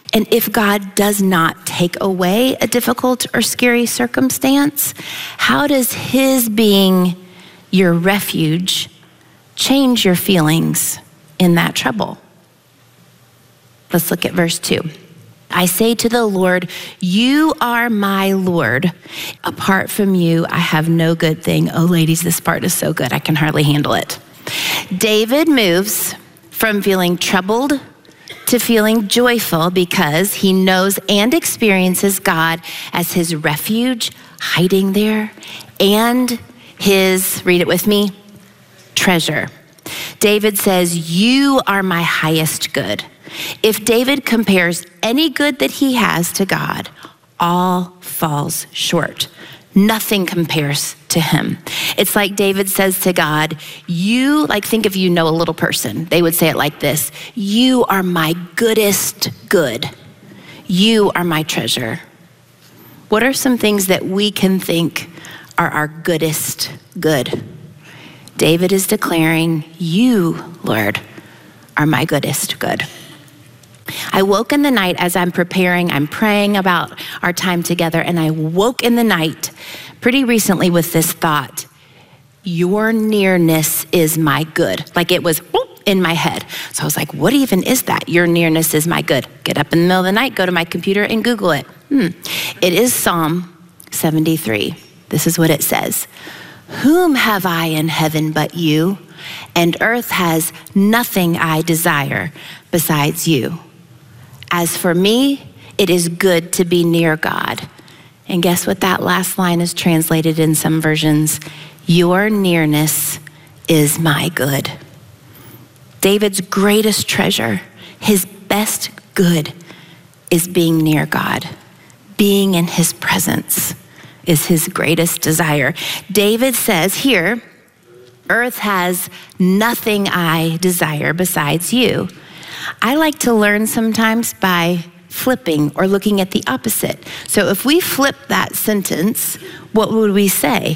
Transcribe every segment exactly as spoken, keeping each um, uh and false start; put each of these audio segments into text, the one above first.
And if God does not take away a difficult or scary circumstance, how does his being your refuge change your feelings in that trouble? Let's look at verse two. I say to the Lord, you are my Lord. Apart from you, I have no good thing. Oh, ladies, this part is so good. I can hardly handle it. David moves from feeling troubled to feeling joyful because he knows and experiences God as his refuge, hiding there, and his, read it with me, treasure. David says, you are my highest good. If David compares any good that he has to God, all falls short. Nothing compares to him. It's like David says to God, you, like think if you know a little person, they would say it like this, you are my goodest good. You are my treasure. What are some things that we can think are our goodest good? David is declaring, you, Lord, are my goodest good. I woke in the night as I'm preparing, I'm praying about our time together, and I woke in the night pretty recently with this thought, your nearness is my good. Like it was whoop, in my head. So I was like, what even is that? Your nearness is my good. Get up in the middle of the night, go to my computer and Google it. Hmm. It is Psalm seventy-three. This is what it says. Whom have I in heaven but you? And earth has nothing I desire besides you. As for me, it is good to be near God. And guess what that last line is translated in some versions? Your nearness is my good. David's greatest treasure, his best good, is being near God. Being in his presence is his greatest desire. David says here, earth has nothing I desire besides you. I like to learn sometimes by flipping or looking at the opposite. So if we flip that sentence, what would we say?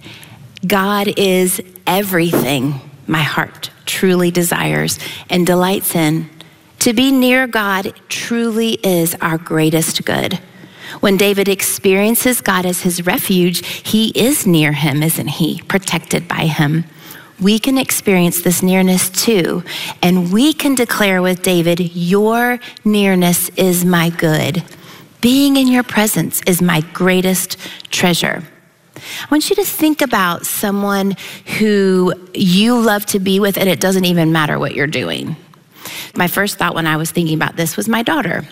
God is everything my heart truly desires and delights in. To be near God truly is our greatest good. When David experiences God as his refuge, he is near him, isn't he? Protected by him. We can experience this nearness too, and we can declare with David, your nearness is my good. Being in your presence is my greatest treasure. I want you to think about someone who you love to be with, and it doesn't even matter what you're doing. My first thought when I was thinking about this was my daughter.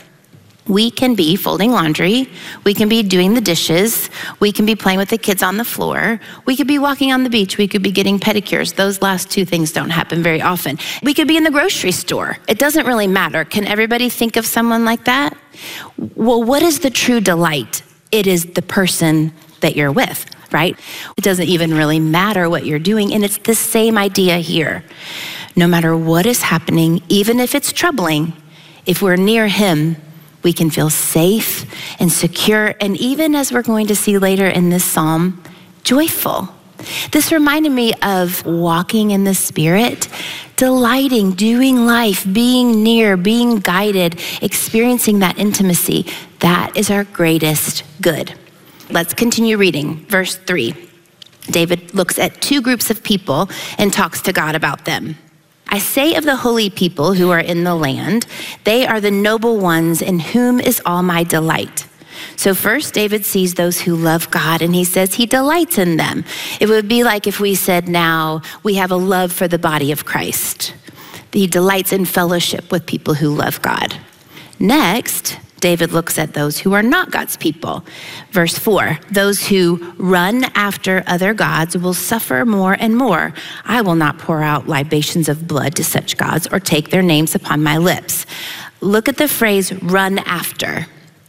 We can be folding laundry, we can be doing the dishes, we can be playing with the kids on the floor, we could be walking on the beach, we could be getting pedicures. Those last two things don't happen very often. We could be in the grocery store. It doesn't really matter. Can everybody think of someone like that? Well, what is the true delight? It is the person that you're with, right? It doesn't even really matter what you're doing, and it's the same idea here. No matter what is happening, even if it's troubling, if we're near him, we can feel safe and secure, and even as we're going to see later in this psalm, joyful. This reminded me of walking in the Spirit, delighting, doing life, being near, being guided, experiencing that intimacy. That is our greatest good. Let's continue reading. Verse three. David looks at two groups of people and talks to God about them. I say of the holy people who are in the land, they are the noble ones in whom is all my delight. So first, David sees those who love God, and he says he delights in them. It would be like if we said now, we have a love for the body of Christ. He delights in fellowship with people who love God. Next, David looks at those who are not God's people. Verse four, those who run after other gods will suffer more and more. I will not pour out libations of blood to such gods or take their names upon my lips. Look at the phrase run after.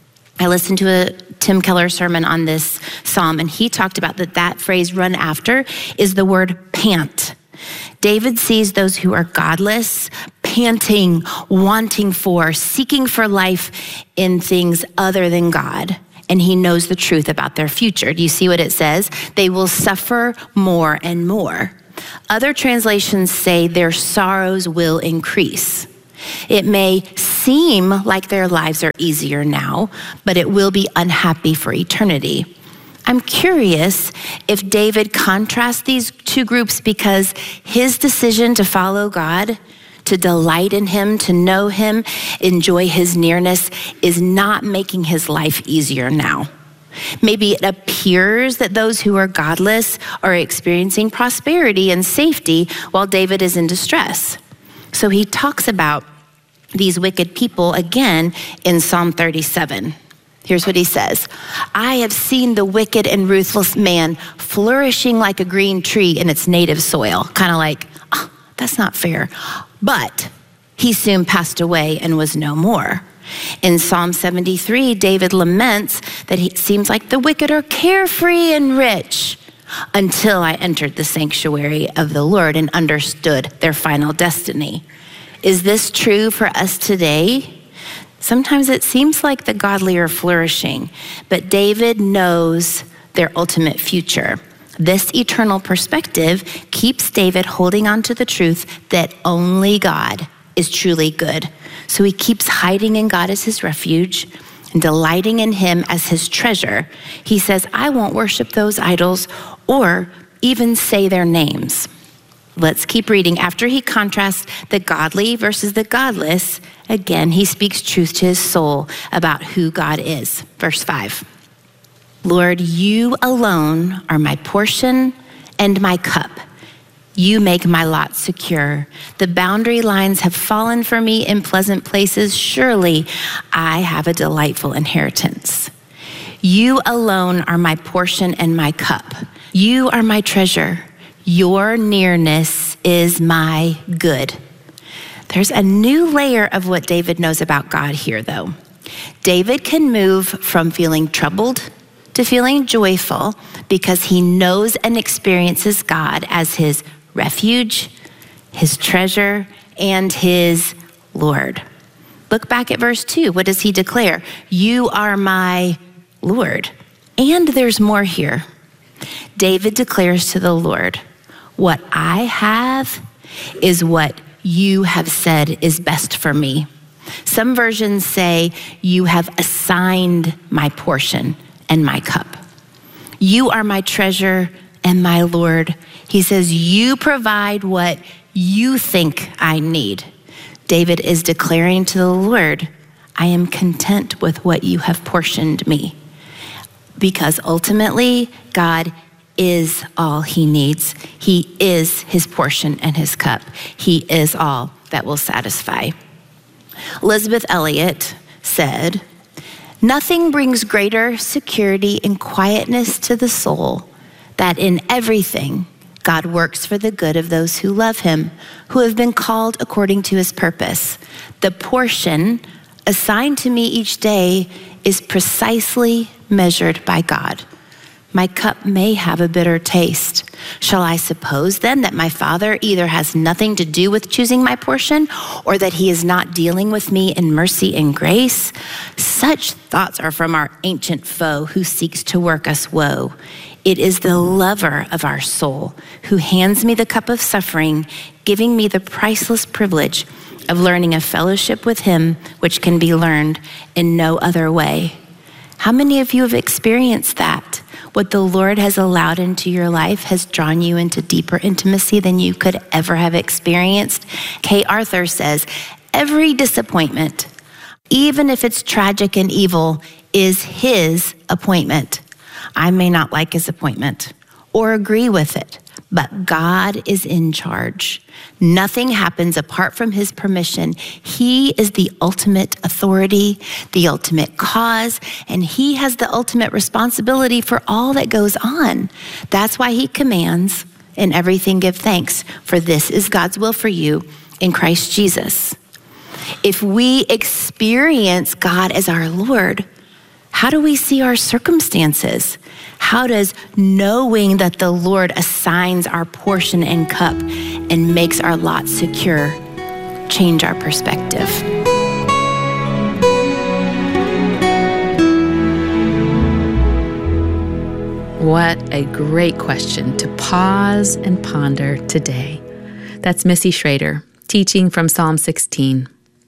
I listened to a Tim Keller sermon on this psalm, and he talked about that that phrase run after is the word pant. David sees those who are godless, panting, wanting for, seeking for life in things other than God. And he knows the truth about their future. Do you see what it says? They will suffer more and more. Other translations say their sorrows will increase. It may seem like their lives are easier now, but it will be unhappy for eternity. I'm curious if David contrasts these two groups because his decision to follow God, to delight in him, to know him, enjoy his nearness, is not making his life easier now. Maybe it appears that those who are godless are experiencing prosperity and safety while David is in distress. So he talks about these wicked people again in Psalm thirty-seven. Here's what he says. I have seen the wicked and ruthless man flourishing like a green tree in its native soil. Kind of like, oh, that's not fair. But he soon passed away and was no more. In Psalm seventy-three, David laments that it seems like the wicked are carefree and rich until I entered the sanctuary of the Lord and understood their final destiny. Is this true for us today? Sometimes it seems like the godly are flourishing, but David knows their ultimate future. This eternal perspective keeps David holding on to the truth that only God is truly good. So he keeps hiding in God as his refuge and delighting in him as his treasure. He says, I won't worship those idols or even say their names. Let's keep reading. After he contrasts the godly versus the godless, again, he speaks truth to his soul about who God is. Verse five, Lord, you alone are my portion and my cup. You make my lot secure. The boundary lines have fallen for me in pleasant places. Surely I have a delightful inheritance. You alone are my portion and my cup. You are my treasure. Your nearness is my good. There's a new layer of what David knows about God here, though. David can move from feeling troubled to feeling joyful because he knows and experiences God as his refuge, his treasure, and his Lord. Look back at verse two. What does he declare? You are my Lord. And there's more here. David declares to the Lord, what I have is what you have said is best for me. Some versions say, you have assigned my portion and my cup. You are my treasure and my Lord. He says, you provide what you think I need. David is declaring to the Lord, I am content with what you have portioned me. Because ultimately, God is all he needs. He is his portion and his cup. He is all that will satisfy. Elizabeth Elliot said, nothing brings greater security and quietness to the soul that in everything God works for the good of those who love him, who have been called according to his purpose. The portion assigned to me each day is precisely measured by God. My cup may have a bitter taste. Shall I suppose then that my Father either has nothing to do with choosing my portion or that he is not dealing with me in mercy and grace? Such thoughts are from our ancient foe who seeks to work us woe. It is the lover of our soul who hands me the cup of suffering, giving me the priceless privilege of learning a fellowship with him which can be learned in no other way. How many of you have experienced that? What the Lord has allowed into your life has drawn you into deeper intimacy than you could ever have experienced. Kay Arthur says, every disappointment, even if it's tragic and evil, is his appointment. I may not like his appointment or agree with it, but God is in charge. Nothing happens apart from his permission. He is the ultimate authority, the ultimate cause, and he has the ultimate responsibility for all that goes on. That's why he commands, in everything give thanks, for this is God's will for you in Christ Jesus. If we experience God as our Lord, how do we see our circumstances? How does knowing that the Lord assigns our portion and cup and makes our lot secure change our perspective? What a great question to pause and ponder today. That's Missy Schrader, teaching from Psalm sixteen.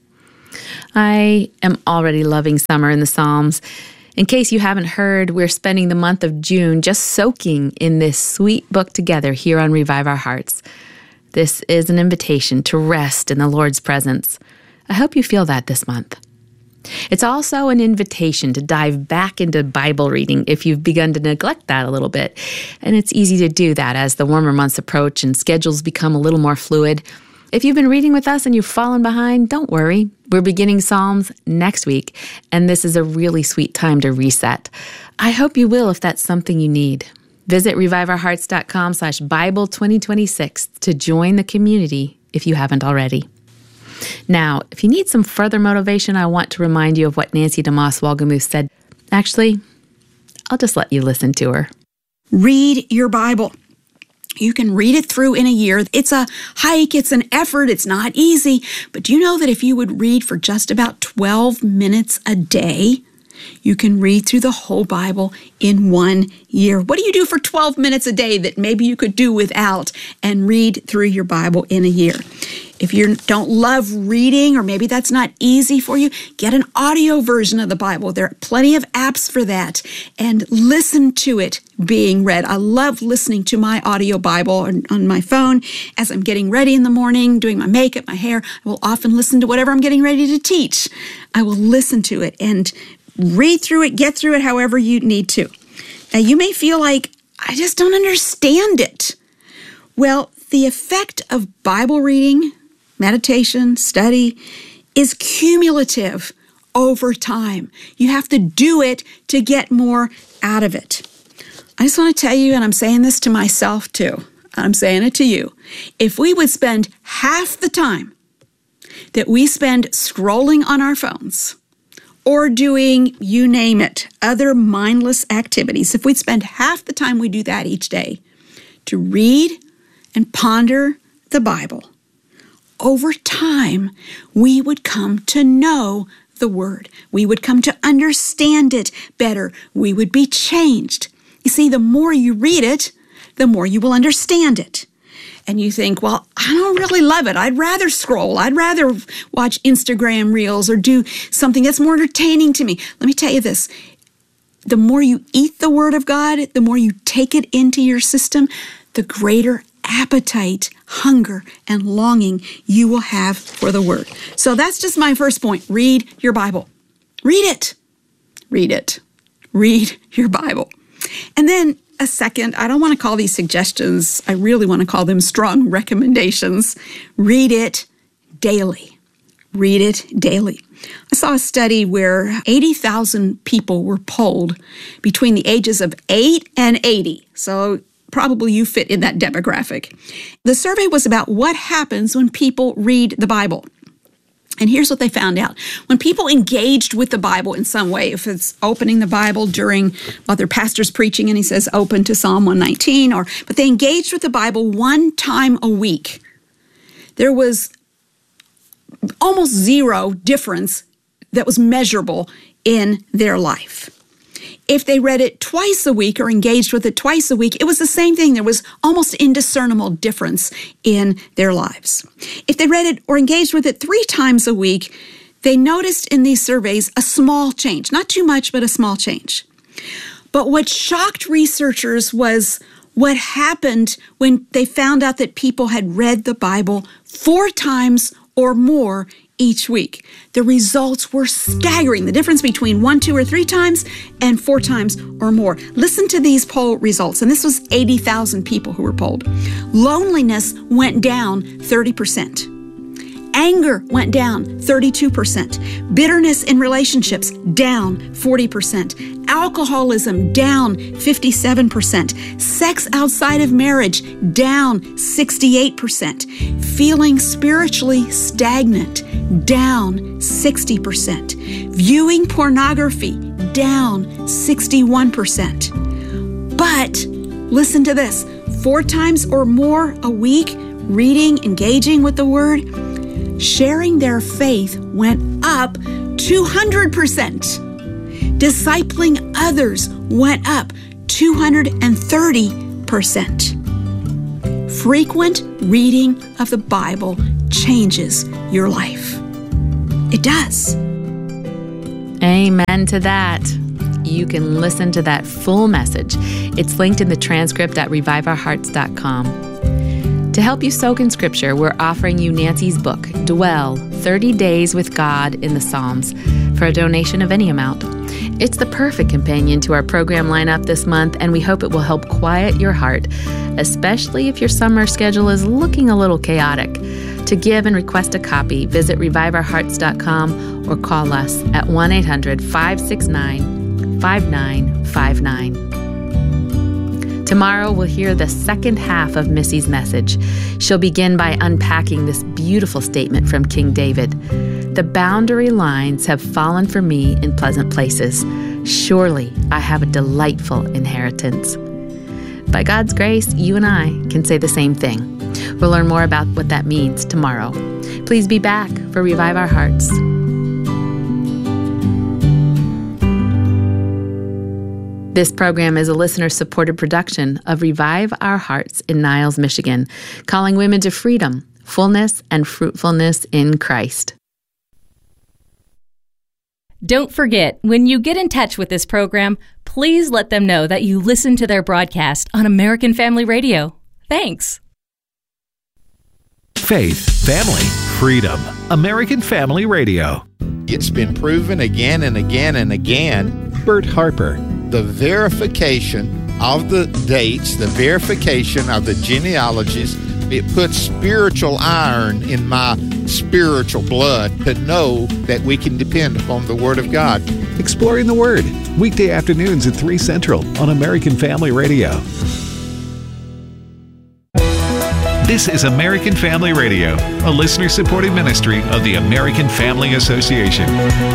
I am already loving summer in the Psalms. In case you haven't heard, we're spending the month of June just soaking in this sweet book together here on Revive Our Hearts. This is an invitation to rest in the Lord's presence. I hope you feel that this month. It's also an invitation to dive back into Bible reading if you've begun to neglect that a little bit. And it's easy to do that as the warmer months approach and schedules become a little more fluid. If you've been reading with us and you've fallen behind, don't worry. We're beginning Psalms next week, and this is a really sweet time to reset. I hope you will if that's something you need. Visit reviveourhearts.com slash Bible 2026 to join the community if you haven't already. Now, if you need some further motivation, I want to remind you of what Nancy DeMoss Wolgemuth said. Actually, I'll just let you listen to her. Read your Bible. You can read it through in a year. It's a hike. It's an effort. It's not easy. But do you know that if you would read for just about twelve minutes a day, you can read through the whole Bible in one year? What do you do for twelve minutes a day that maybe you could do without and read through your Bible in a year? If you don't love reading, or maybe that's not easy for you, get an audio version of the Bible. There are plenty of apps for that, and listen to it being read. I love listening to my audio Bible on, on my phone as I'm getting ready in the morning, doing my makeup, my hair. I will often listen to whatever I'm getting ready to teach. I will listen to it and read through it, get through it however you need to. Now, you may feel like, I just don't understand it. Well, the effect of Bible reading, meditation, study, is cumulative over time. You have to do it to get more out of it. I just want to tell you, and I'm saying this to myself too, I'm saying it to you, if we would spend half the time that we spend scrolling on our phones or doing, you name it, other mindless activities, if we'd spend half the time we do that each day to read and ponder the Bible, over time, we would come to know the Word. We would come to understand it better. We would be changed. You see, the more you read it, the more you will understand it. And you think, well, I don't really love it. I'd rather scroll. I'd rather watch Instagram Reels or do something that's more entertaining to me. Let me tell you this. The more you eat the Word of God, the more you take it into your system, the greater appetite, hunger, and longing you will have for the Word. So that's just my first point. Read your Bible. Read it. Read it. Read your Bible. And then a second, I don't want to call these suggestions, I really want to call them strong recommendations. Read it daily. Read it daily. I saw a study where eighty thousand people were polled between the ages of eight and eighty. So probably you fit in that demographic. The survey was about what happens when people read the Bible. And here's what they found out. When people engaged with the Bible in some way, if it's opening the Bible during, while their pastor's preaching and he says open to Psalm one nineteen, or but they engaged with the Bible one time a week, there was almost zero difference that was measurable in their life. If they read it twice a week or engaged with it twice a week, it was the same thing. There was almost indiscernible difference in their lives. If they read it or engaged with it three times a week, they noticed in these surveys a small change. Not too much, but a small change. But what shocked researchers was what happened when they found out that people had read the Bible four times or more each week. The results were staggering. The difference between one, two, or three times and four times or more. Listen to these poll results. And this was eighty thousand people who were polled. Loneliness went down thirty percent. Anger went down thirty-two percent. Bitterness in relationships down forty percent. Alcoholism down fifty-seven percent. Sex outside of marriage down sixty-eight percent. Feeling spiritually stagnant down sixty percent. Viewing pornography down sixty-one percent. But listen to this. Four times or more a week, reading, engaging with the Word, sharing their faith went up two hundred percent. Discipling others went up two hundred thirty percent. Frequent reading of the Bible changes your life. It does. Amen to that. You can listen to that full message. It's linked in the transcript at revive our hearts dot com. To help you soak in Scripture, we're offering you Nancy's book, Dwell, thirty days with God in the Psalms, for a donation of any amount. It's the perfect companion to our program lineup this month, and we hope it will help quiet your heart, especially if your summer schedule is looking a little chaotic. To give and request a copy, visit revive our hearts dot com or call us at one eight hundred five six nine five nine five nine. Tomorrow we'll hear the second half of Missy's message. She'll begin by unpacking this beautiful statement from King David. The boundary lines have fallen for me in pleasant places. Surely I have a delightful inheritance. By God's grace, you and I can say the same thing. We'll learn more about what that means tomorrow. Please be back for Revive Our Hearts. This program is a listener-supported production of Revive Our Hearts in Niles, Michigan, calling women to freedom, fullness, and fruitfulness in Christ. Don't forget, when you get in touch with this program, please let them know that you listen to their broadcast on American Family Radio. Thanks. Faith, family, freedom. American Family Radio. It's been proven again and again and again. Bert Harper. The verification of the dates, the verification of the genealogies, it puts spiritual iron in my spiritual blood to know that we can depend upon the Word of God. Exploring the Word, weekday afternoons at three Central on American Family Radio. This is American Family Radio, a listener-supported ministry of the American Family Association.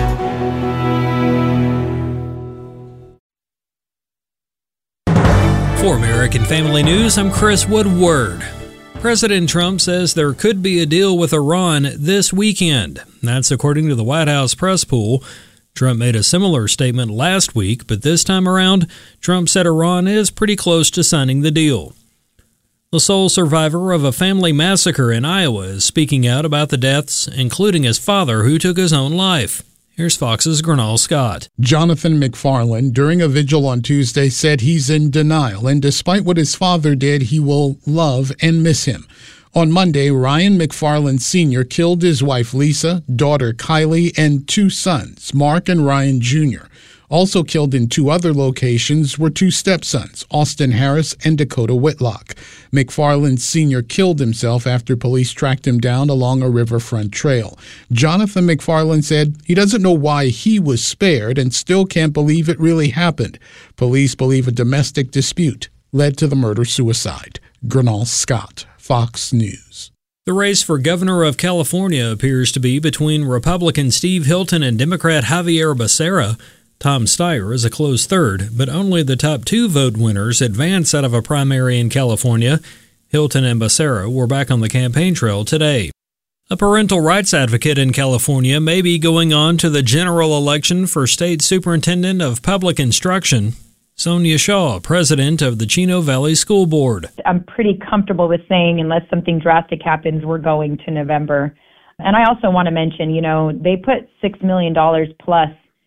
For American Family News, I'm Chris Woodward. President Trump says there could be a deal with Iran this weekend. That's according to the White House press pool. Trump made a similar statement last week, but this time around, Trump said Iran is pretty close to signing the deal. The sole survivor of a family massacre in Iowa is speaking out about the deaths, including his father, who took his own life. Here's Fox's Gernal Scott. Jonathan McFarland, during a vigil on Tuesday, said he's in denial, and despite what his father did, he will love and miss him. On Monday, Ryan McFarland Senior killed his wife Lisa, daughter Kylie, and two sons, Mark and Ryan Junior Also killed in two other locations were two stepsons, Austin Harris and Dakota Whitlock. McFarland Senior killed himself after police tracked him down along a riverfront trail. Jonathan McFarland said he doesn't know why he was spared and still can't believe it really happened. Police believe a domestic dispute led to the murder-suicide. Gernal Scott, Fox News. The race for governor of California appears to be between Republican Steve Hilton and Democrat Javier Becerra. Tom Steyer is a close third, but only the top two vote winners advance out of a primary in California. Hilton and Becerra were back on the campaign trail today. A parental rights advocate in California may be going on to the general election for State Superintendent of Public Instruction. Sonia Shaw, president of the Chino Valley School Board. I'm pretty comfortable with saying unless something drastic happens, we're going to November. And I also want to mention, you know, they put six million dollars plus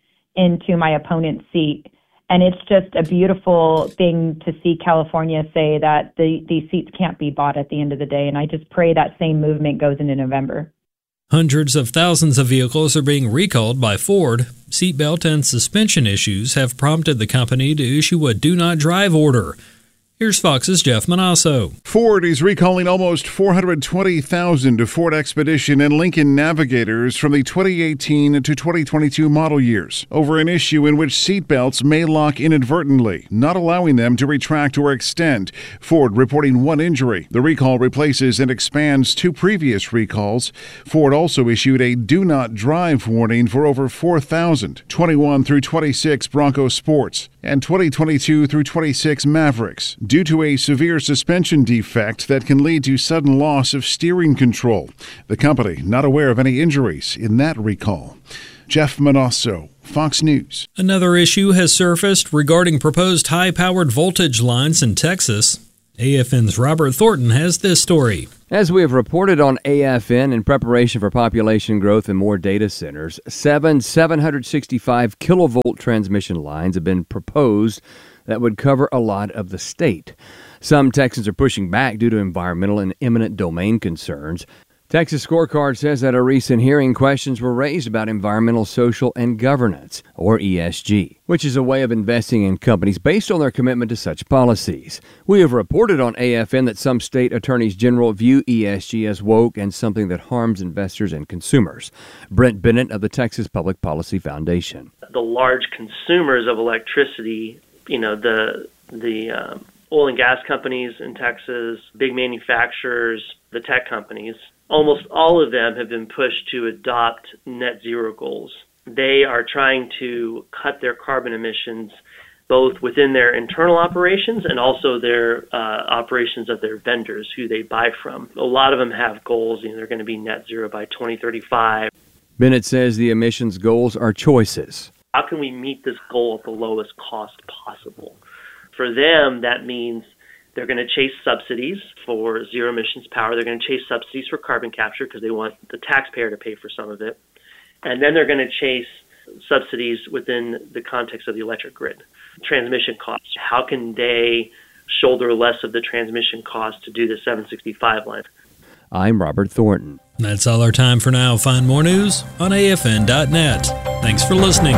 into my opponent's seat. And it's just a beautiful thing to see California say that the, these seats can't be bought at the end of the day. And I just pray that same movement goes into November. Hundreds of thousands of vehicles are being recalled by Ford. Seatbelt and suspension issues have prompted the company to issue a do not drive order. Here's Fox's Jeff Manasso. Ford is recalling almost four hundred twenty thousand Ford Expedition and Lincoln Navigators from the twenty eighteen to twenty twenty-two model years over an issue in which seatbelts may lock inadvertently, not allowing them to retract or extend. Ford reporting one injury. The recall replaces and expands two previous recalls. Ford also issued a do not drive warning for over four thousand twenty-one through twenty-six Bronco Sports and twenty twenty-two through twenty-six Mavericks, due to a severe suspension defect that can lead to sudden loss of steering control. The company not aware of any injuries in that recall. Jeff Manasso, Fox News. Another issue has surfaced regarding proposed high-powered voltage lines in Texas. A F N's Robert Thornton has this story. As we have reported on A F N, in preparation for population growth and more data centers, seven seven hundred sixty-five kilovolt transmission lines have been proposed that would cover a lot of the state. Some Texans are pushing back due to environmental and eminent domain concerns. Texas Scorecard says at a recent hearing, questions were raised about environmental, social, and governance, or E S G, which is a way of investing in companies based on their commitment to such policies. We have reported on A F N that some state attorneys general view E S G as woke and something that harms investors and consumers. Brent Bennett of the Texas Public Policy Foundation. The large consumers of electricity, you know, the the um, oil and gas companies in Texas, big manufacturers, the tech companies, almost all of them have been pushed to adopt net zero goals. They are trying to cut their carbon emissions both within their internal operations and also their uh, operations of their vendors who they buy from. A lot of them have goals, you know, they're going to be net zero by twenty thirty-five. Bennett says the emissions goals are choices. How can we meet this goal at the lowest cost possible? For them, that means they're going to chase subsidies for zero emissions power. They're going to chase subsidies for carbon capture because they want the taxpayer to pay for some of it. And then they're going to chase subsidies within the context of the electric grid. Transmission costs. How can they shoulder less of the transmission cost to do the seven sixty-five line? I'm Robert Thornton. That's all our time for now. Find more news on A F N dot net. Thanks for listening.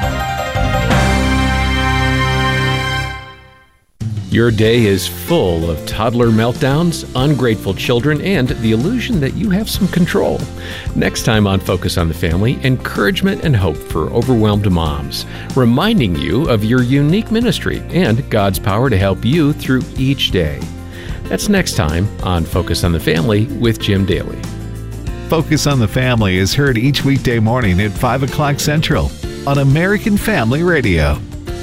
Your day is full of toddler meltdowns, ungrateful children, and the illusion that you have some control. Next time on Focus on the Family, encouragement and hope for overwhelmed moms, reminding you of your unique ministry and God's power to help you through each day. That's next time on Focus on the Family with Jim Daly. Focus on the Family is heard each weekday morning at five o'clock Central on American Family Radio.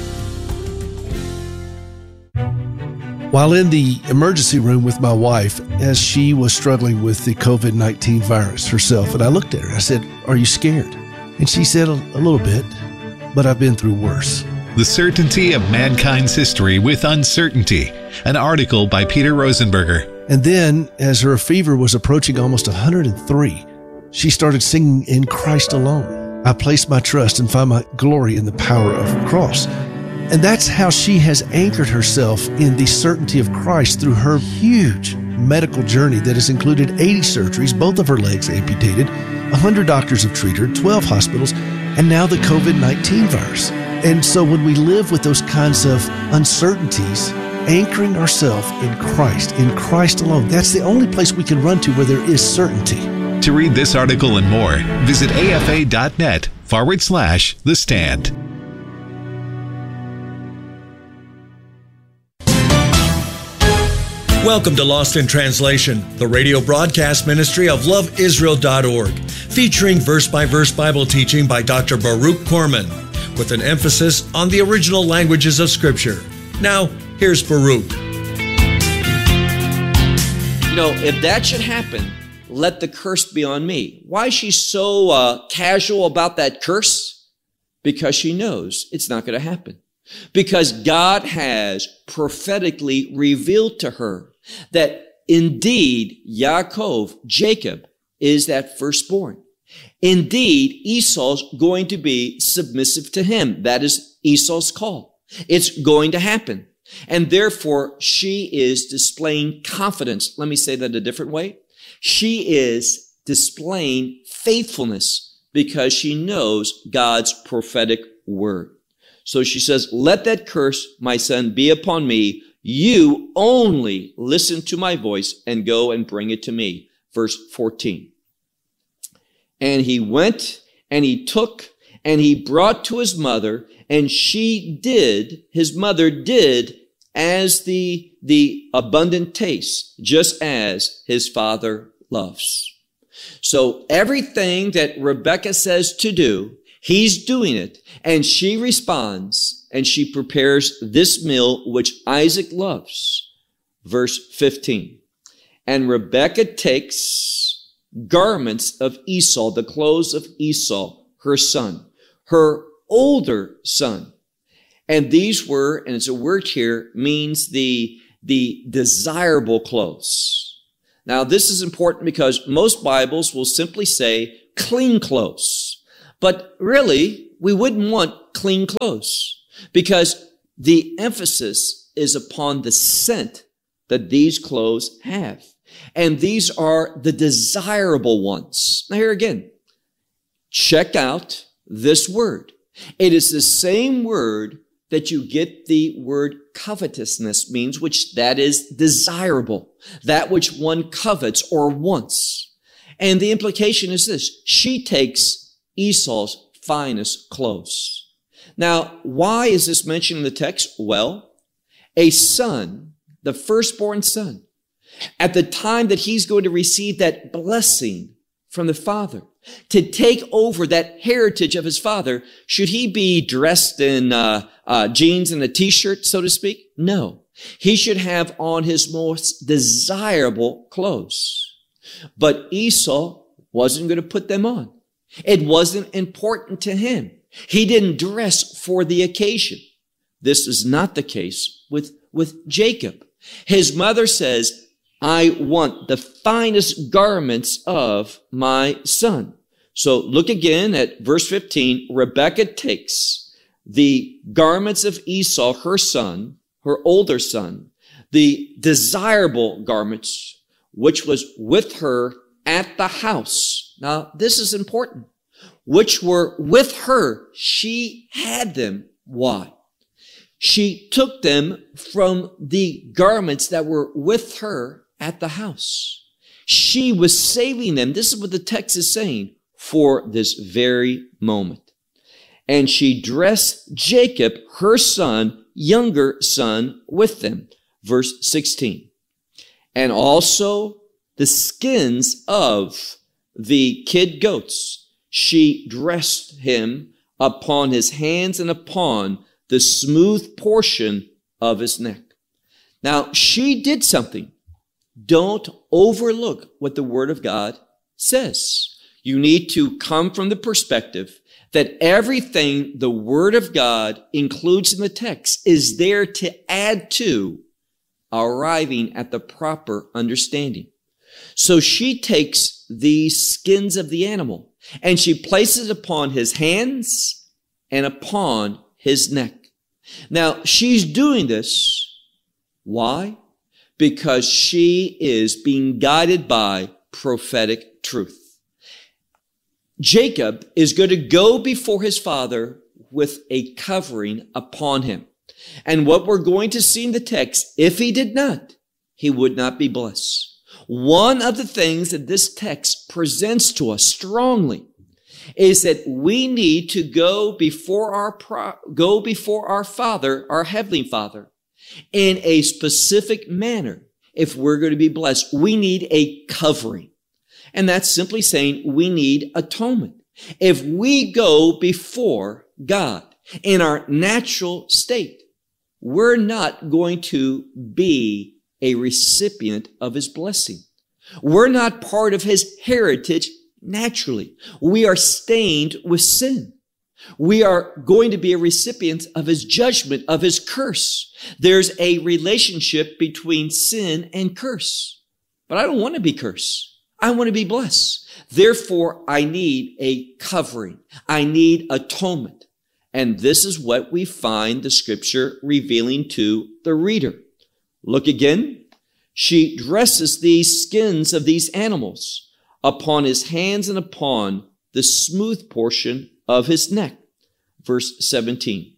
While in the emergency room with my wife, as she was struggling with the covid nineteen virus herself, and I looked at her, I said, "Are you scared?" And she said, a, a little bit, but I've been through worse. The Certainty of Mankind's History with Uncertainty, an article by Peter Rosenberger. And then, as her fever was approaching almost one hundred three, she started singing "In Christ Alone." I place my trust and find my glory in the power of the cross. And that's how she has anchored herself in the certainty of Christ through her huge medical journey that has included eighty surgeries, both of her legs amputated, one hundred doctors have treated her, twelve hospitals, and now the covid nineteen virus. And so when we live with those kinds of uncertainties, anchoring ourselves in Christ, in Christ alone, that's the only place we can run to where there is certainty. To read this article and more, visit A F A dot net forward slash The Stand. Welcome to Lost in Translation, the radio broadcast ministry of love israel dot org, featuring verse-by-verse Bible teaching by Doctor Baruch Corman, with an emphasis on the original languages of Scripture. Now, here's Baruch. You know, if that should happen, let the curse be on me. Why is she so uh, casual about that curse? Because she knows it's not going to happen. Because God has prophetically revealed to her that indeed Yaakov, Jacob, is that firstborn. Indeed, Esau's going to be submissive to him. That is Esau's call. It's going to happen. And therefore, she is displaying confidence. Let me say that a different way. She is displaying faithfulness because she knows God's prophetic word. So she says, let that curse, my son, be upon me. You only listen to my voice and go and bring it to me. Verse fourteen. And he went and he took and he brought to his mother, and she did, his mother did as the, the abundant taste, just as his father loves. So everything that Rebekah says to do, he's doing it, and she responds, and she prepares this meal which Isaac loves. Verse fifteen. And Rebekah takes garments of Esau, the clothes of Esau, her son, her older son. And these were, and it's a word here, means the, the desirable clothes. Now, this is important because most Bibles will simply say clean clothes. But really, we wouldn't want clean clothes because the emphasis is upon the scent that these clothes have. And these are the desirable ones. Now here again, check out this word. It is the same word that you get the word covetousness means, which that is desirable, that which one covets or wants. And the implication is this: she takes Esau's finest clothes. Now, why is this mentioned in the text? Well, a son, the firstborn son, at the time that he's going to receive that blessing from the father, to take over that heritage of his father, should he be dressed in uh, uh, jeans and a t-shirt, so to speak? No. He should have on his most desirable clothes. But Esau wasn't going to put them on. It wasn't important to him. He didn't dress for the occasion. This is not the case with, with Jacob. His mother says, I want the finest garments of my son. So look again at verse fifteen. Rebekah takes the garments of Esau, her son, her older son, the desirable garments, which was with her at the house. Now, this is important. Which were with her. She had them. Why? She took them from the garments that were with her at the house. She was saving them. This is what the text is saying, for this very moment. And she dressed Jacob, her son, younger son, with them. Verse sixteen. And also the skins of the kid goats, she dressed him upon his hands and upon the smooth portion of his neck. Now, she did something. Don't overlook what the Word of God says. You need to come from the perspective that everything the Word of God includes in the text is there to add to arriving at the proper understanding. So she takes the skins of the animal and she places it upon his hands and upon his neck. Now, she's doing this. Why? Because she is being guided by prophetic truth. Jacob is going to go before his father with a covering upon him. And what we're going to see in the text, if he did not, he would not be blessed. One of the things that this text presents to us strongly is that we need to go before our pro- go before our Father, our Heavenly Father, in a specific manner. If we're going to be blessed, we need a covering. And that's simply saying we need atonement. If we go before God in our natural state, we're not going to be a recipient of His blessing. We're not part of His heritage naturally. We are stained with sin. We are going to be a recipient of His judgment, of His curse. There's a relationship between sin and curse. But I don't want to be cursed. I want to be blessed. Therefore, I need a covering. I need atonement. And this is what we find the Scripture revealing to the reader. Look again. She dresses these skins of these animals upon his hands and upon the smooth portion of his neck. Verse seventeen.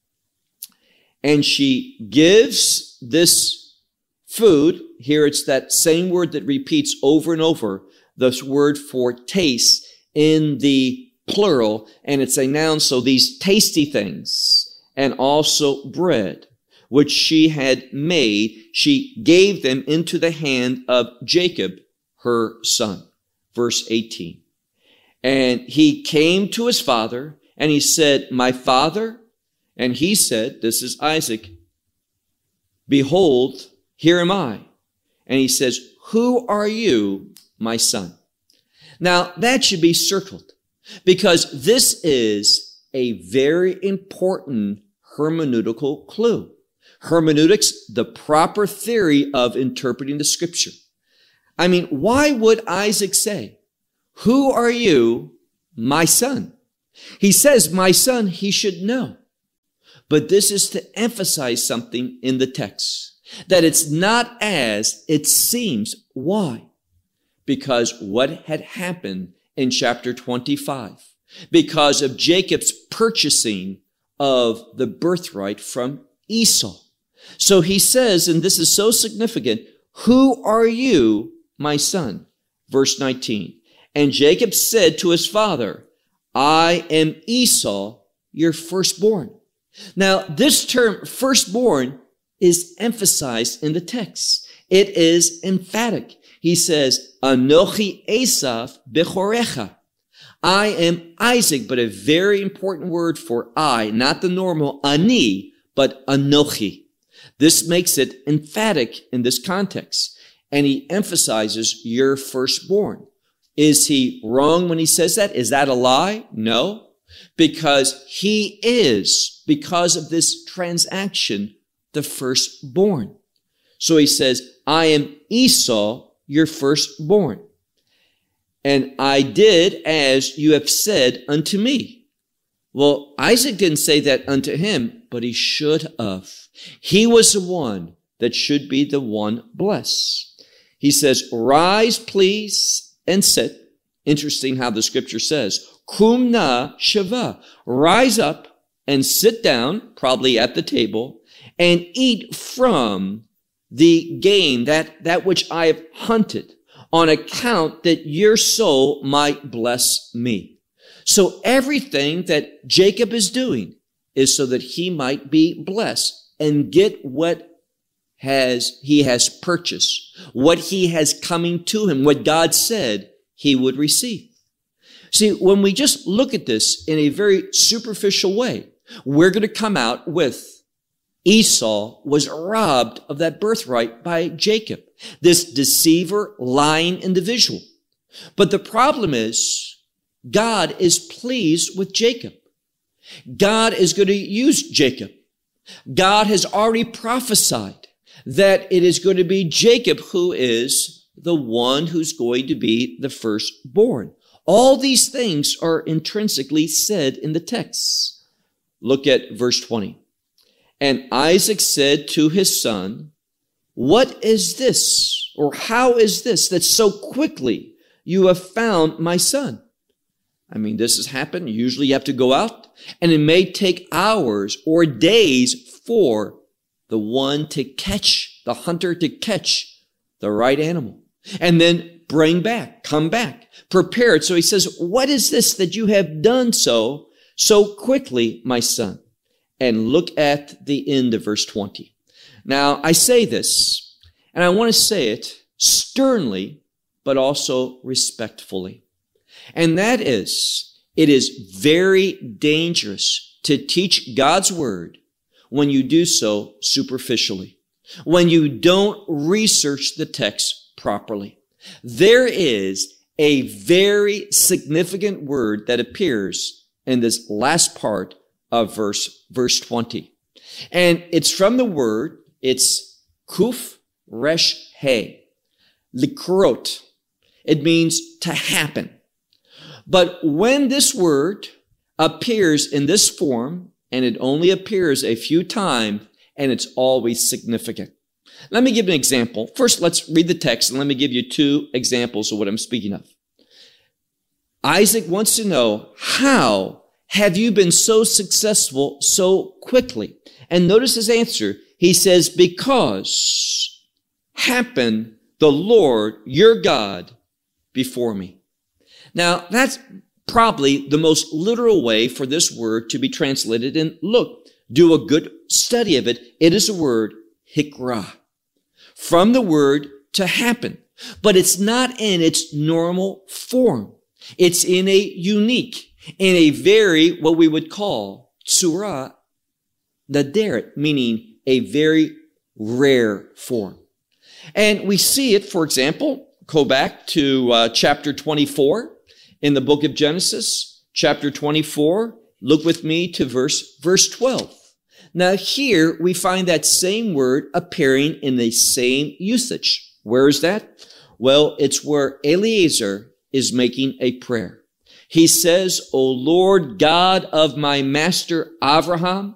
And she gives this food, here it's that same word that repeats over and over, this word for taste in the plural, and it's a noun, so these tasty things, and also bread, which she had made, she gave them into the hand of Jacob, her son. Verse eighteen. And he came to his father, and he said, my father? And he said, this is Isaac, behold, here am I. And he says, who are you, my son? Now, that should be circled, because this is a very important hermeneutical clue. Hermeneutics, the proper theory of interpreting the scripture. I mean, why would Isaac say, "Who are you, my son"? He says, "My son," he should know. But this is to emphasize something in the text, that it's not as it seems. Why? Because what had happened in chapter twenty-five, because of Jacob's purchasing of the birthright from Esau. So he says, and this is so significant, "Who are you, my son?" Verse nineteen. And Jacob said to his father, "I am Esau, your firstborn." Now, this term firstborn is emphasized in the text. It is emphatic. He says, "Anochi Esav bechorecha." I am Isaac, but a very important word for I, not the normal ani, but anochi. This makes it emphatic in this context. And he emphasizes your firstborn. Is he wrong when he says that? Is that a lie? No. Because he is, because of this transaction, the firstborn. So he says, "I am Esau, your firstborn. And I did as you have said unto me." Well, Isaac didn't say that unto him, but he should have. He was the one that should be the one blessed. He says, "Rise, please, and sit." Interesting how the scripture says, "Kum na shava." Rise up and sit down, probably at the table, and eat from the game, that, that which I have hunted, on account that your soul might bless me. So everything that Jacob is doing is so that he might be blessed and get what has he has purchased, what he has coming to him, what God said he would receive. See, when we just look at this in a very superficial way, we're going to come out with Esau was robbed of that birthright by Jacob, this deceiver, lying individual. But the problem is, God is pleased with Jacob. God is going to use Jacob. God has already prophesied that it is going to be Jacob who is the one who's going to be the firstborn. All these things are intrinsically said in the text. Look at verse twenty. And Isaac said to his son, "What is this, or how is this that so quickly you have found my son?" I mean, this has happened. Usually you have to go out, and it may take hours or days for the one to catch, the hunter to catch the right animal, and then bring back, come back, prepare it. So he says, "What is this that you have done so, so quickly, my son?" And look at the end of verse twenty. Now, I say this, and I want to say it sternly, but also respectfully. And that is, it is very dangerous to teach God's word when you do so superficially, when you don't research the text properly. There is a very significant word that appears in this last part of verse, verse twenty. And it's from the word, it's kuf resh he, likrot. It means to happen. But when this word appears in this form, and it only appears a few times, and it's always significant. Let me give an example. First, let's read the text, and let me give you two examples of what I'm speaking of. Isaac wants to know, how have you been so successful so quickly? And notice his answer. He says, because happened the Lord your God before me. Now, that's probably the most literal way for this word to be translated. And look, do a good study of it. It is a word, hikra, from the word to happen. But it's not in its normal form. It's in a unique, in a very, what we would call, tzura naderet, meaning a very rare form. And we see it, for example, go back to uh, chapter twenty-four in the book of Genesis, chapter twenty-four. Look with me to verse, verse twelve. Now here we find that same word appearing in the same usage. Where is that? Well, it's where Eliezer is making a prayer. He says, O Lord God of my master Abraham,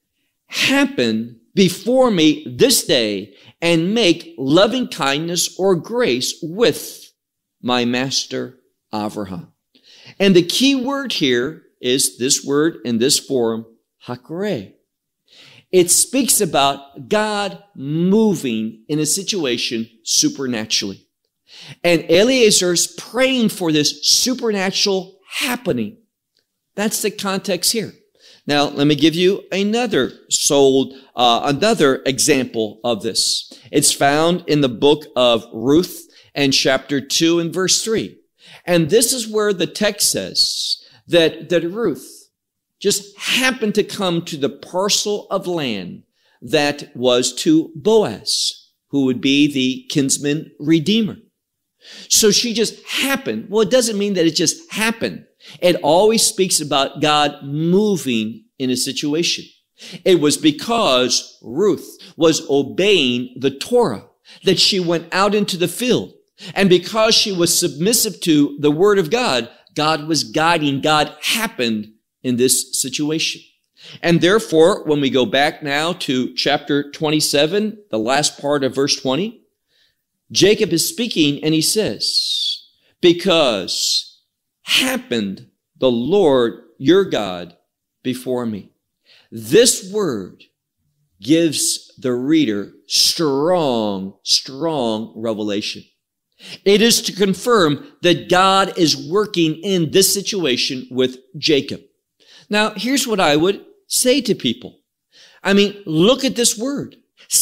happen before me this day and make loving kindness or grace with my master Abraham. And the key word here is this word in this form, hakare. It speaks about God moving in a situation supernaturally. And Eliezer's praying for this supernatural happening. That's the context here. Now, let me give you another sold, uh, another example of this. It's found in the book of Ruth and chapter two and verse three. And this is where the text says that, that Ruth just happened to come to the parcel of land that was to Boaz, who would be the kinsman redeemer. So she just happened. Well, it doesn't mean that it just happened. It always speaks about God moving in a situation. It was because Ruth was obeying the Torah that she went out into the field. And because she was submissive to the word of God, God was guiding. God happened in this situation. And therefore, when we go back now to chapter twenty-seven, the last part of verse twenty, Jacob is speaking and he says, because happened the Lord your God before me. This word gives the reader strong, strong revelation. It is to confirm that God is working in this situation with Jacob. Now, here's what I would say to people. I mean, look at this word.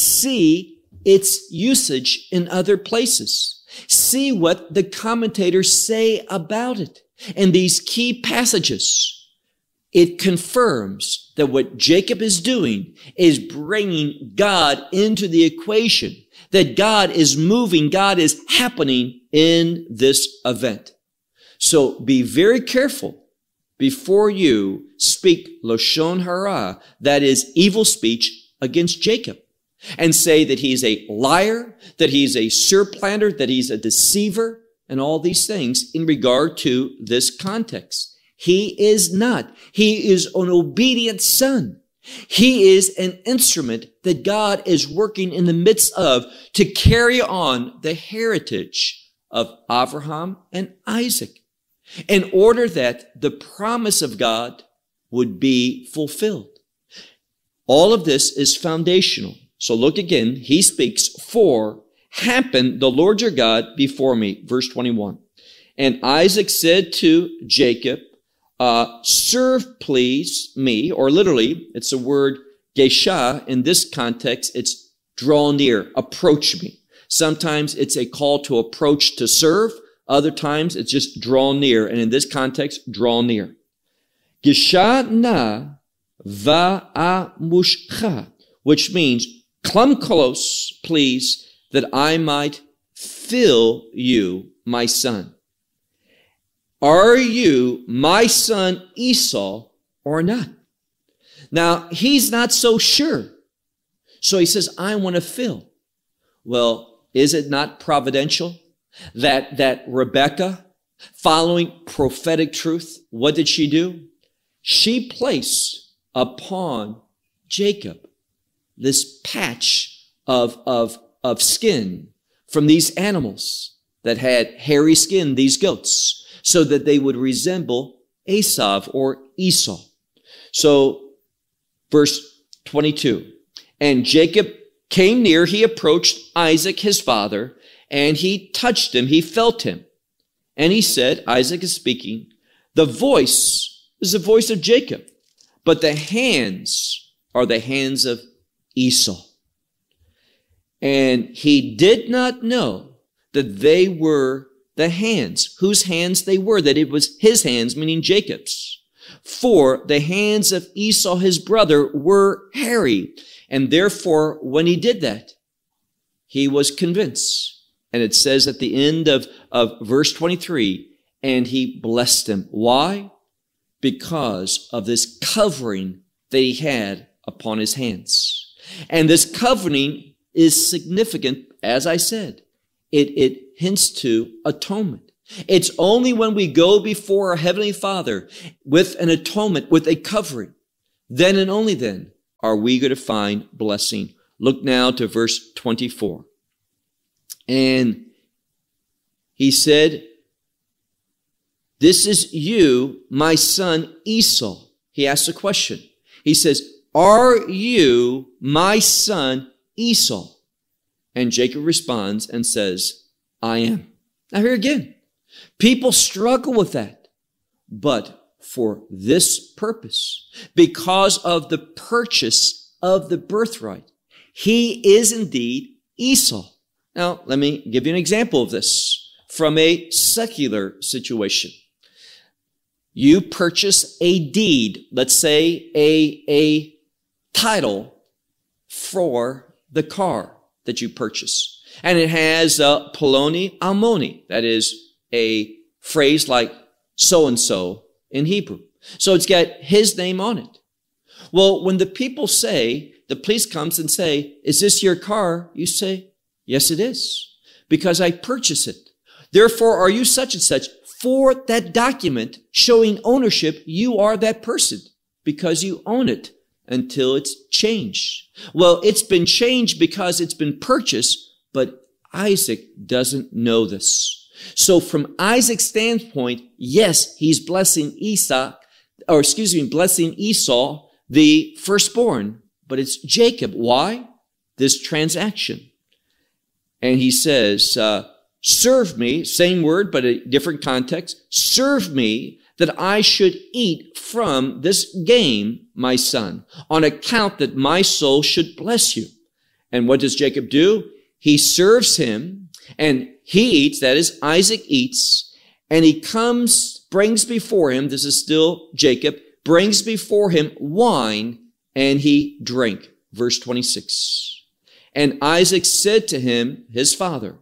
See its usage in other places. See what the commentators say about it in these key passages. It confirms that what Jacob is doing is bringing God into the equation, that God is moving, God is happening in this event. So be very careful before you speak Lashon Hara, that is evil speech against Jacob, and say that he's a liar, that he's a surplanter, that he's a deceiver, and all these things in regard to this context. He is not. He is an obedient son. He is an instrument that God is working in the midst of to carry on the heritage of Abraham and Isaac, in order that the promise of God would be fulfilled. All of this is foundational. So look again. He speaks, for happened the Lord your God before me. Verse twenty-one. And Isaac said to Jacob, uh, serve please me, or literally, it's the word gesha. In this context, it's draw near, approach me. Sometimes it's a call to approach to serve. Other times it's just draw near. And in this context, draw near. Gesha na va'amushcha, which means come close, please, that I might fill you, my son. Are you my son Esau or not? Now, he's not so sure. So he says, I want to fill. Well, is it not providential that, that Rebekah, following prophetic truth, what did she do? She placed upon Jacob this patch of, of, of skin from these animals that had hairy skin, these goats, so that they would resemble Esav or Esau. So, verse twenty-two, and Jacob came near, he approached Isaac, his father, and he touched him, he felt him. And he said, Isaac is speaking, the voice is the voice of Jacob, but the hands are the hands of Esau. And he did not know that they were the hands, whose hands they were, that it was his hands, meaning Jacob's. For the hands of Esau, his brother, were hairy. And therefore, when he did that, he was convinced. And it says at the end of, of verse twenty-three, and he blessed him. Why? Because of this covering that he had upon his hands. And this covering is significant, as I said. It, it hints to atonement. It's only when we go before our Heavenly Father with an atonement, with a covering, then and only then are we going to find blessing. Look now to verse twenty-four. And he said, "This is you, my son Esau." He asks a question. He says, "Are you my son Esau?" And Jacob responds and says, "I am." Now here again, people struggle with that. But for this purpose, because of the purchase of the birthright, he is indeed Esau. Now, let me give you an example of this from a secular situation. You purchase a deed, let's say a, a title for the car that you purchase. And it has uh, Poloni Almoni, that is a phrase like so-and-so in Hebrew. So it's got his name on it. Well, when the people say, the police comes and say, "Is this your car?" You say, "Yes, it is, because I purchased it. Therefore, are you such and such?" For that document showing ownership, you are that person because you own it until it's changed. Well, it's been changed because it's been purchased, but Isaac doesn't know this. So from Isaac's standpoint, yes, he's blessing Esau, or excuse me, blessing Esau, the firstborn, but it's Jacob. Why? This transaction. And he says, uh, serve me, same word, but a different context. Serve me that I should eat from this game, my son, on account that my soul should bless you. And what does Jacob do? He serves him and he eats, that is, Isaac eats, and he comes, brings before him, this is still Jacob, brings before him wine and he drank. Verse twenty-six. And Isaac said to him, his father,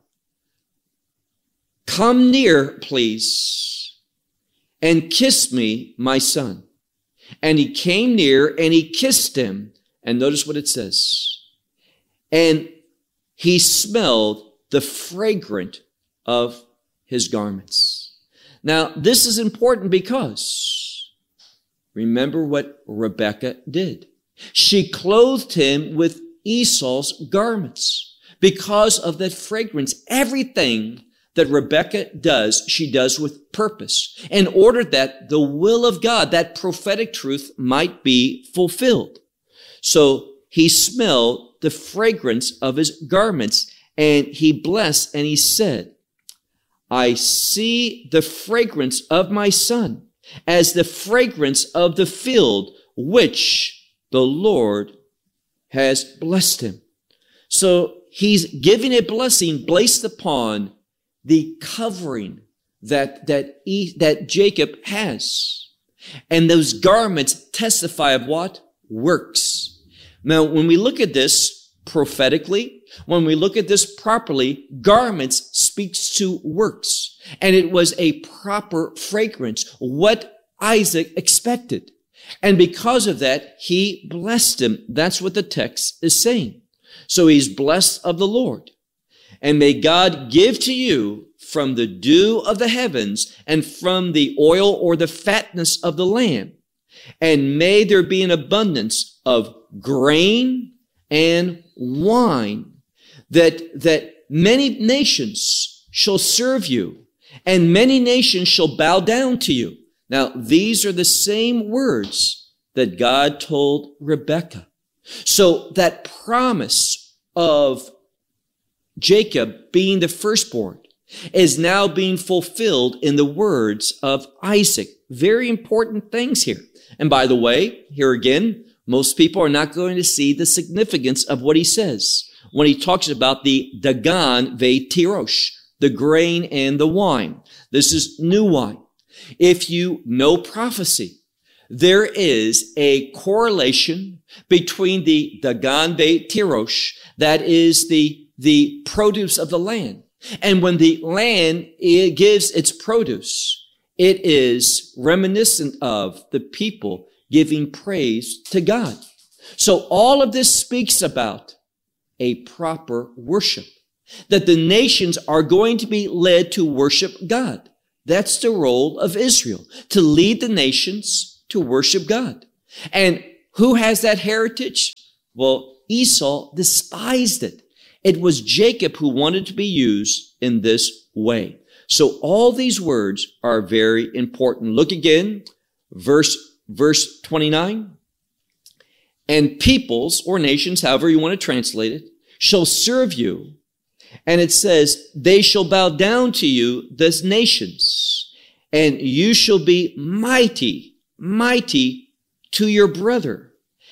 "Come near, please, and kiss me, my son." And he came near and he kissed him. And notice what it says. And he smelled the fragrance of his garments. Now, this is important because remember what Rebekah did. She clothed him with Esau's garments because of that fragrance. Everything that Rebekah does, she does with purpose in order that the will of God, that prophetic truth, might be fulfilled. So he smelled the fragrance of his garments and he blessed and he said, "I see the fragrance of my son as the fragrance of the field which the Lord has blessed him." So he's giving a blessing based upon the covering that, that, he, that Jacob has. And those garments testify of what? Works. Now, when we look at this prophetically, when we look at this properly, garments speaks to works. And it was a proper fragrance, what Isaac expected. And because of that, he blessed him. That's what the text is saying. So he's blessed of the Lord. And may God give to you from the dew of the heavens and from the oil or the fatness of the land. And may there be an abundance of grain and wine, that, that many nations shall serve you and many nations shall bow down to you. Now, these are the same words that God told Rebekah. So that promise of Jacob being the firstborn is now being fulfilled in the words of Isaac. Very important things here. And by the way, here again, most people are not going to see the significance of what he says when he talks about the Dagan ve Tirosh, the grain and the wine. This is new wine. If you know prophecy, there is a correlation between the Dagan ve Tirosh, that is the the produce of the land. And when the land it gives its produce, it is reminiscent of the people giving praise to God. So all of this speaks about a proper worship, that the nations are going to be led to worship God. That's the role of Israel, to lead the nations to worship God. And who has that heritage? Well, Esau despised it. It was Jacob who wanted to be used in this way. So all these words are very important. Look again, verse, verse twenty-nine. And peoples or nations, however you want to translate it, shall serve you. And it says, they shall bow down to you, the nations, and you shall be mighty, mighty to your brother.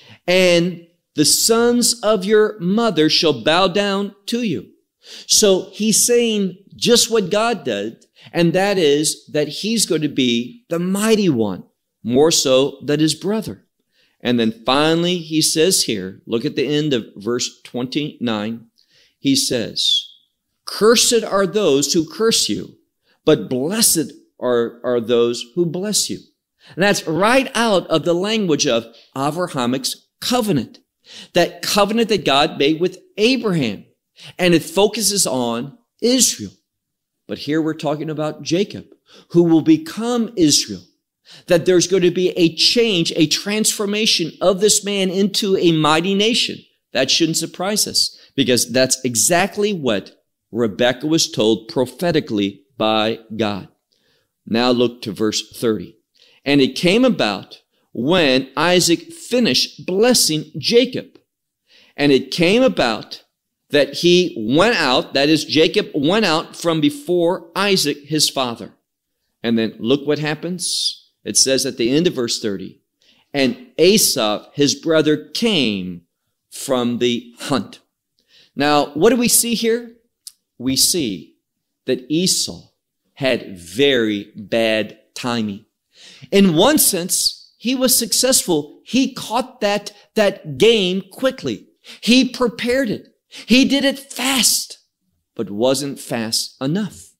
And the sons of your mother shall bow down to you. So he's saying just what God did, and that is that he's going to be the mighty one, more so than his brother. And then finally, he says here, look at the end of verse twenty-nine. He says, cursed are those who curse you, but blessed are, are those who bless you. And that's right out of the language of Abrahamic's covenant, that covenant that God made with Abraham. And it focuses on Israel. But here we're talking about Jacob, who will become Israel. That there's going to be a change, a transformation of this man into a mighty nation. That shouldn't surprise us, because that's exactly what Rebekah was told prophetically by God. Now look to verse thirty. And it came about when Isaac finished blessing Jacob. And it came about that he went out, that is, Jacob went out from before Isaac, his father. And then look what happens. It says at the end of verse thirty, and Esau, his brother, came from the hunt. Now, what do we see here? We see that Esau had very bad timing. In one sense, he was successful. He caught that, that game quickly. He prepared it. He did it fast, but wasn't fast enough.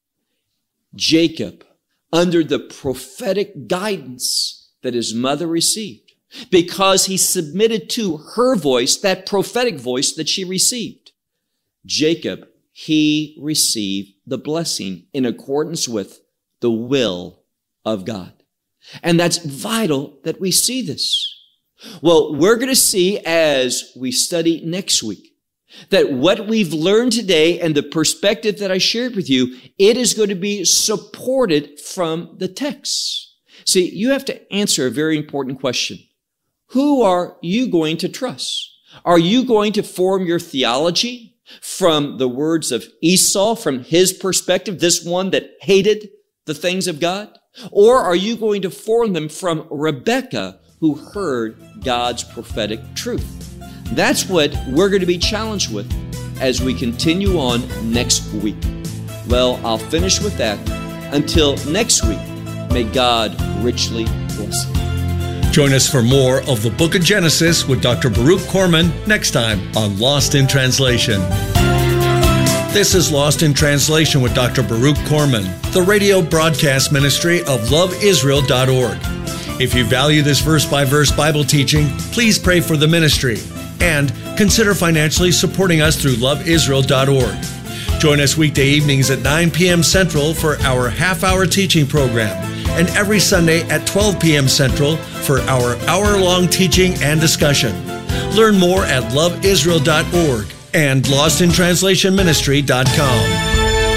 Jacob, under the prophetic guidance that his mother received, because he submitted to her voice, that prophetic voice that she received, Jacob, he received the blessing in accordance with the will of God. And that's vital that we see this. Well, we're going to see as we study next week that what we've learned today and the perspective that I shared with you, it is going to be supported from the text. See, you have to answer a very important question. Who are you going to trust? Are you going to form your theology from the words of Esau, from his perspective, this one that hated the things of God? Or are you going to form them from Rebekah, who heard God's prophetic truth? That's what we're going to be challenged with as we continue on next week. Well, I'll finish with that. Until next week, may God richly bless you. Join us for more of the Book of Genesis with Doctor Baruch Corman next time on Lost in Translation. This is Lost in Translation with Doctor Baruch Corman, the radio broadcast ministry of love israel dot org. If you value this verse-by-verse Bible teaching, please pray for the ministry and consider financially supporting us through love israel dot org. Join us weekday evenings at nine p.m. Central for our half-hour teaching program, and every Sunday at twelve p.m. Central for our hour-long teaching and discussion. Learn more at love israel dot org and lost in translation ministry dot com.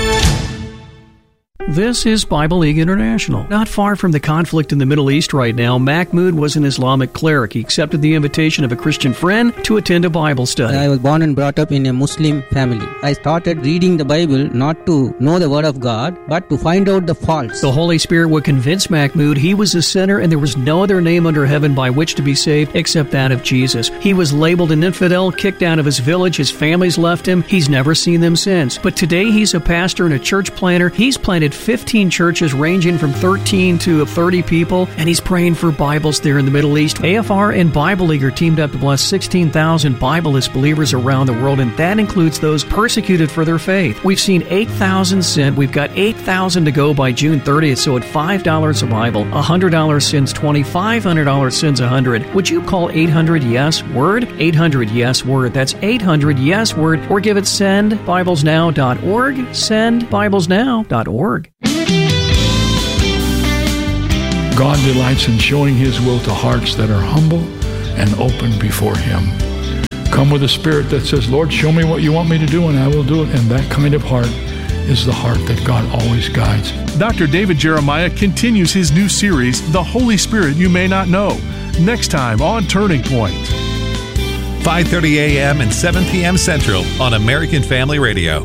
This is Bible League International. Not far from the conflict in the Middle East right now, Mahmoud was an Islamic cleric. He accepted the invitation of a Christian friend to attend a Bible study. I was born and brought up in a Muslim family. I started reading the Bible not to know the Word of God, but to find out the faults. The Holy Spirit would convince Mahmoud he was a sinner and there was no other name under heaven by which to be saved except that of Jesus. He was labeled an infidel, kicked out of his village, his family's left him. He's never seen them since. But today he's a pastor and a church planter. He's planted fifteen churches ranging from thirteen to thirty people, and he's praying for Bibles there in the Middle East. A F R and Bible League are teamed up to bless sixteen thousand Bibleless believers around the world, and that includes those persecuted for their faith. We've seen eight thousand sent. We've got eight thousand to go by June thirtieth, so at five dollars a Bible, one hundred dollars sends twenty, five hundred dollars sends one hundred. Would you call eight hundred yes word? eight hundred yes word. That's eight hundred yes word, or give it send bibles now dot org. send bibles now dot org. God delights in showing His will to hearts that are humble and open before Him. Come with a spirit that says, Lord, show me what you want me to do, and I will do it. And that kind of heart is the heart that God always guides. Doctor David Jeremiah continues his new series, The Holy Spirit You May Not Know, next time on Turning Point. five thirty a.m. and seven p.m. Central on American Family Radio.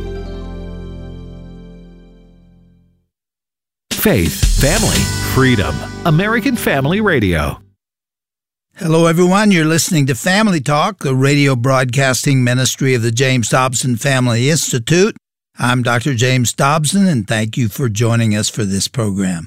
Faith, family, freedom. American Family Radio. Hello, everyone. You're listening to Family Talk, the radio broadcasting ministry of the James Dobson Family Institute. I'm Doctor James Dobson, and thank you for joining us for this program.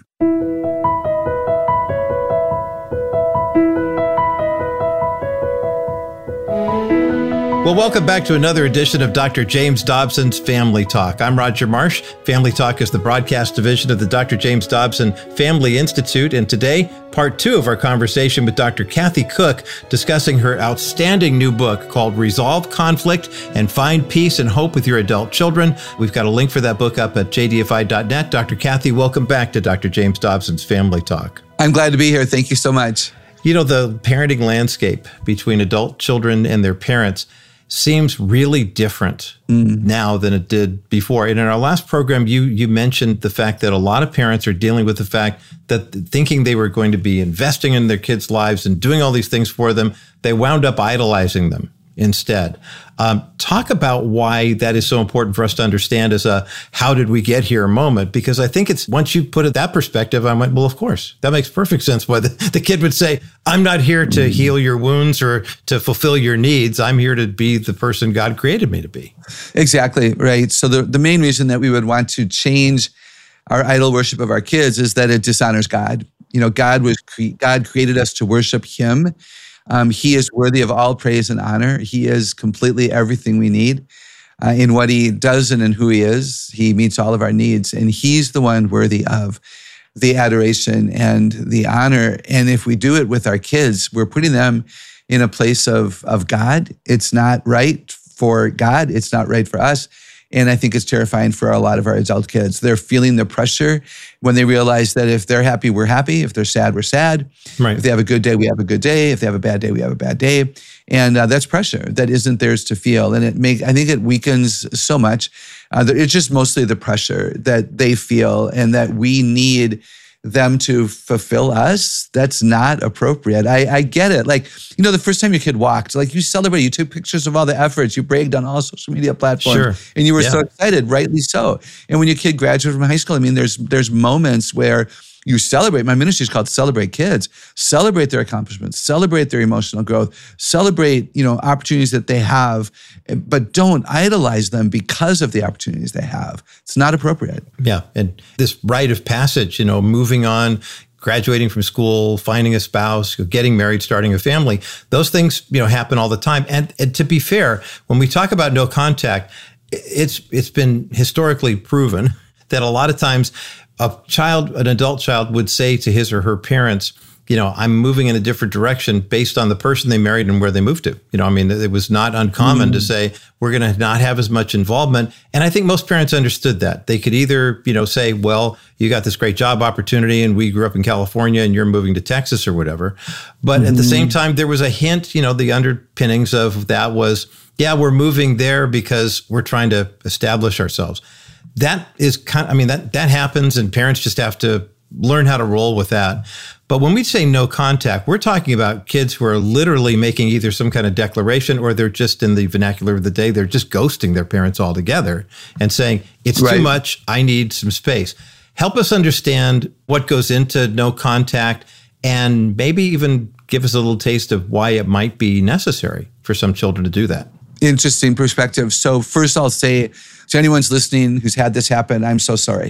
Well, welcome back to another edition of Doctor James Dobson's Family Talk. I'm Roger Marsh. Family Talk is the broadcast division of the Doctor James Dobson Family Institute. And today, part two of our conversation with Doctor Kathy Cook, discussing her outstanding new book called Resolve Conflict and Find Peace and Hope with Your Adult Children. We've got a link for that book up at j d f i dot net. Doctor Kathy, welcome back to Doctor James Dobson's Family Talk. I'm glad to be here. Thank you so much. You know, the parenting landscape between adult children and their parents seems really different mm. now than it did before. And in our last program, you you mentioned the fact that a lot of parents are dealing with the fact that thinking they were going to be investing in their kids' lives and doing all these things for them, they wound up idolizing them instead. Um, talk about why that is so important for us to understand as a how did we get here moment, because I think it's once you put it that perspective, I went, well, of course, that makes perfect sense why the, the kid would say, I'm not here to heal your wounds or to fulfill your needs. I'm here to be the person God created me to be. Exactly, right. So the, the main reason that we would want to change our idol worship of our kids is that it dishonors God. You know, God was cre- God created us to worship Him. Um, he is worthy of all praise and honor. He is completely everything we need uh, in what He does and in who He is. He meets all of our needs, and He's the one worthy of the adoration and the honor. And if we do it with our kids, we're putting them in a place of, of God. It's not right for God. It's not right for us. And I think it's terrifying for a lot of our adult kids. They're feeling the pressure when they realize that if they're happy, we're happy. If they're sad, we're sad. Right. If they have a good day, we have a good day. If they have a bad day, we have a bad day. And uh, that's pressure that isn't theirs to feel. And it make I think it weakens so much. Uh, it's just mostly the pressure that they feel and that we need them to fulfill us. That's not appropriate. I, I get it. Like, you know, the first time your kid walked, like you celebrated, you took pictures of all the efforts, you bragged on all social media platforms, sure. and you were yeah. so excited, rightly so. And when your kid graduated from high school, I mean, there's there's moments where you celebrate. My ministry is called Celebrate Kids. Celebrate their accomplishments, celebrate their emotional growth, celebrate, you know, opportunities that they have, but don't idolize them because of the opportunities they have. It's not appropriate. Yeah. And this rite of passage, you know, moving on, graduating from school, finding a spouse, getting married, starting a family, those things, you know, happen all the time. And, and to be fair, when we talk about no contact, it's it's been historically proven that a lot of times a child, an adult child would say to his or her parents, you know, I'm moving in a different direction based on the person they married and where they moved to. You know, I mean, it was not uncommon mm. to say, we're going to not have as much involvement. And I think most parents understood that. They could either, you know, say, well, you got this great job opportunity and we grew up in California and you're moving to Texas or whatever. But mm. at the same time, there was a hint, you know, the underpinnings of that was, yeah, we're moving there because we're trying to establish ourselves. That is kind of, I mean, that, that happens and parents just have to learn how to roll with that. But when we say no contact, we're talking about kids who are literally making either some kind of declaration or they're just in the vernacular of the day, they're just ghosting their parents altogether and saying, it's right. too much, I need some space. Help us understand what goes into no contact and maybe even give us a little taste of why it might be necessary for some children to do that. Interesting perspective. So first I'll say to anyone's listening who's had this happen, I'm so sorry.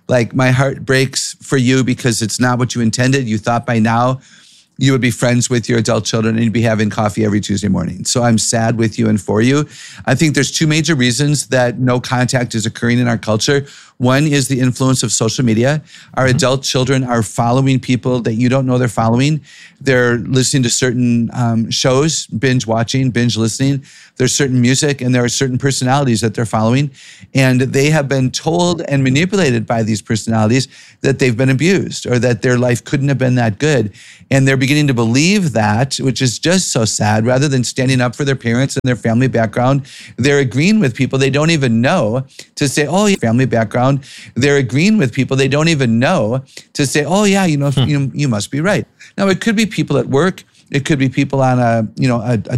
Like, my heart breaks for you because it's not what you intended. You thought by now you would be friends with your adult children and you'd be having coffee every Tuesday morning. So I'm sad with you and for you. I think there's two major reasons that no contact is occurring in our culture. One is the influence of social media. Our mm-hmm. adult children are following people that you don't know they're following. They're listening to certain um, shows, binge watching, binge listening. There's certain music and there are certain personalities that they're following. And they have been told and manipulated by these personalities that they've been abused or that their life couldn't have been that good. And they're beginning to believe that, which is just so sad. Rather than standing up for their parents and their family background, they're agreeing with people they don't even know to say, oh, your family background. They're agreeing with people they don't even know to say, oh, yeah, you know, hmm. you, you must be right. Now, it could be people at work. It could be people on a, you know, a, a